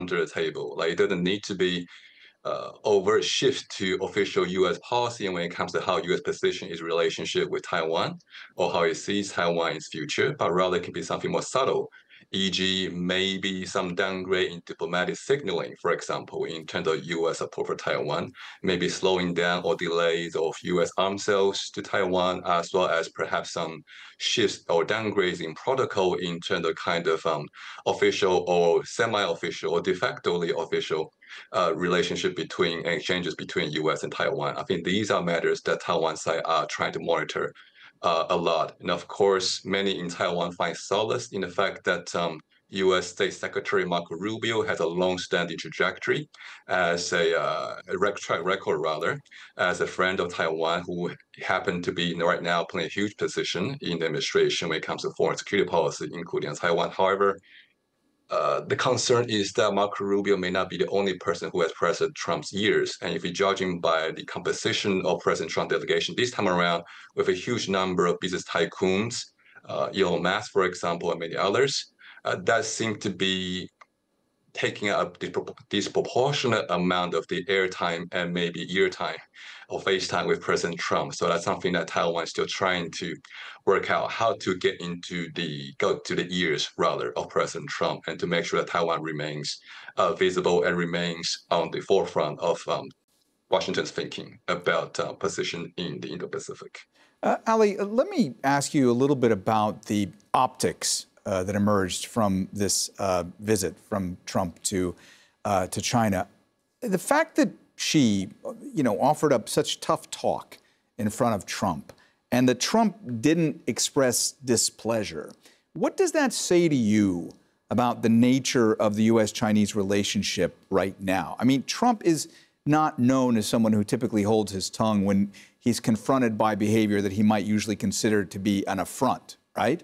under the table. Like it doesn't need to be overt shift to official U.S. policy when it comes to how U.S. position its relationship with Taiwan or how it sees Taiwan in its future, but rather it can be something more subtle, e.g., maybe some downgrade in diplomatic signaling, for example, in terms of U.S. support for Taiwan, maybe slowing down or delays of U.S. arms sales to Taiwan, as well as perhaps some shifts or downgrades in protocol in terms of kind of official or semi-official or de facto official relationship between and exchanges between U.S. and Taiwan. I think these are matters that Taiwan side are trying to monitor a lot. And of course, many in Taiwan find solace in the fact that U.S. State Secretary Marco Rubio has a long-standing trajectory as track record rather, as a friend of Taiwan who happened to be right now playing a huge position in the administration when it comes to foreign security policy, including Taiwan. However, the concern is that Marco Rubio may not be the only person who has President Trump's ears. And if you're judging by the composition of President Trump delegation this time around, with a huge number of business tycoons, Elon Musk, for example, and many others, that seems to be taking up disproportionate amount of the airtime and maybe ear-time or face time with President Trump. So that's something that Taiwan is still trying to work out how to go to the ears rather of President Trump and to make sure that Taiwan remains visible and remains on the forefront of Washington's thinking about position in the Indo-Pacific. Ali, let me ask you a little bit about the optics that emerged from this visit from Trump to China. The fact that Xi, offered up such tough talk in front of Trump, and that Trump didn't express displeasure, what does that say to you about the nature of the U.S.-Chinese relationship right now? I mean, Trump is not known as someone who typically holds his tongue when he's confronted by behavior that he might usually consider to be an affront, right?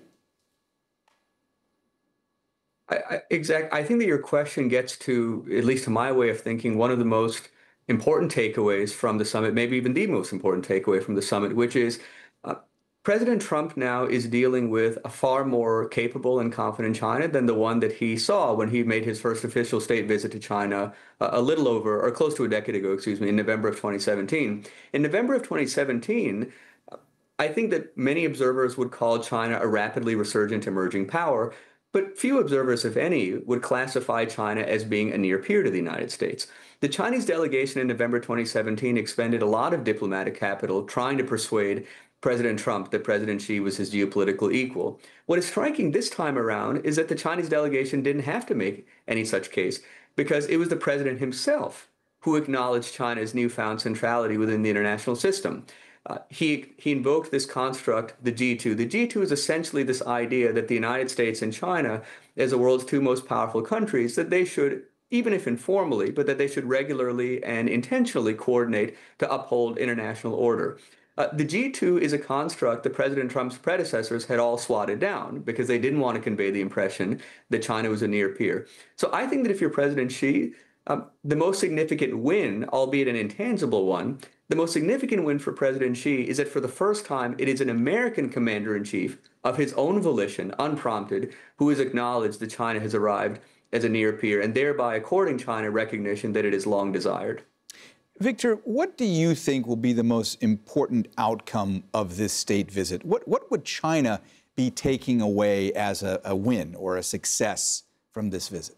I think that your question gets to, at least to my way of thinking, one of the most important takeaways from the summit, maybe even the most important takeaway from the summit, which is President Trump now is dealing with a far more capable and confident China than the one that he saw when he made his first official state visit to China a little over, or close to a decade ago, in November of 2017. In November of 2017, I think that many observers would call China a rapidly resurgent emerging power. But few observers, if any, would classify China as being a near peer to the United States. The Chinese delegation in November 2017 expended a lot of diplomatic capital trying to persuade President Trump that President Xi was his geopolitical equal. What is striking this time around is that the Chinese delegation didn't have to make any such case because it was the president himself who acknowledged China's newfound centrality within the international system. He invoked this construct, the G2. The G2 is essentially this idea that the United States and China, as the world's two most powerful countries, that they should, even if informally, but that they should regularly and intentionally coordinate to uphold international order. The G2 is a construct that President Trump's predecessors had all swatted down because they didn't want to convey the impression that China was a near peer. So I think that if you're President Xi, the most significant win, albeit an intangible one, the most significant win for President Xi is that for the first time, it is an American commander-in-chief of his own volition, unprompted, who has acknowledged that China has arrived as a near peer and thereby according China recognition that it has long desired. Victor, what do you think will be the most important outcome of this state visit? What would China be taking away as a win or a success from this visit?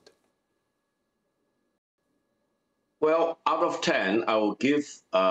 Well, out of 10, I will give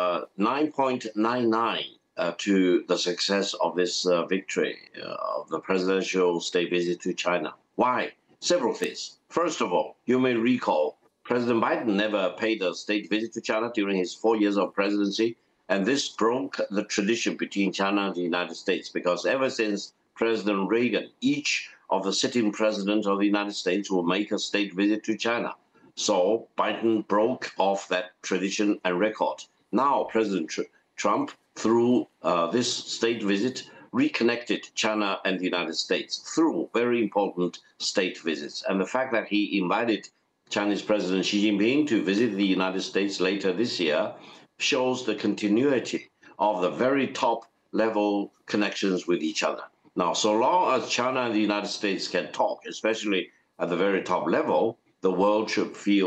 9.99 to the success of this victory of the presidential state visit to China. Why? Several things. First of all, you may recall President Biden never paid a state visit to China during his 4 years of presidency, and this broke the tradition between China and the United States because ever since President Reagan, each of the sitting presidents of the United States will make a state visit to China. So Biden broke off that tradition and record. Now President Trump, through this state visit, reconnected China and the United States through very important state visits. And the fact that he invited Chinese President Xi Jinping to visit the United States later this year shows the continuity of the very top level connections with each other. Now, so long as China and the United States can talk, especially at the very top level, the world should feel